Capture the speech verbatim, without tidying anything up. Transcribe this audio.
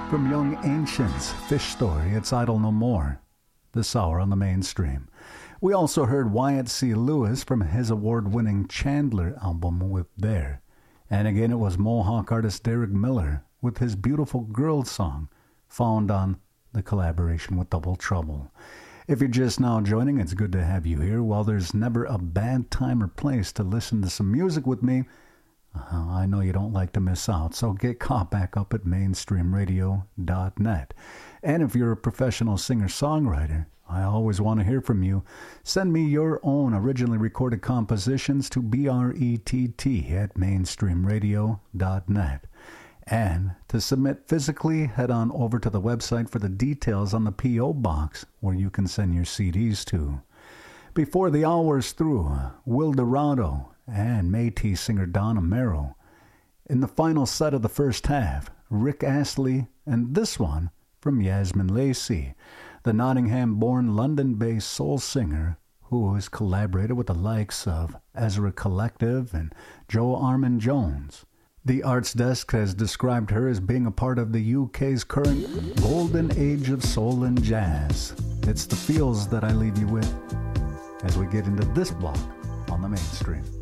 From Young Ancients, Fish Story, It's Idle No More, this hour on the Mainstream. We also heard Wyatt C. Lewis from his award-winning Chandler album with There. And again, it was Mohawk artist Derek Miller with his Beautiful Girl song, found on the collaboration with Double Trouble. If you're just now joining, it's good to have you here. While there's never a bad time or place to listen to some music with me, Uh, I know you don't like to miss out, so get caught back up at mainstream radio dot net. And if you're a professional singer-songwriter, I always want to hear from you. Send me your own originally recorded compositions to B R E T T at mainstream radio dot net. And to submit physically, head on over to the website for the details on the P O box where you can send your C Ds to. Before the hour's through, Will Dorado and Métis singer Don Amero. In the final set of the first half, Rick Astley and this one from Yasmin Lacey, the Nottingham-born, London-based soul singer who has collaborated with the likes of Ezra Collective and Joe Armon-Jones. The Arts Desk has described her as being a part of the U K's current golden age of soul and jazz. It's the feels that I leave you with as we get into this block on the Mainstream.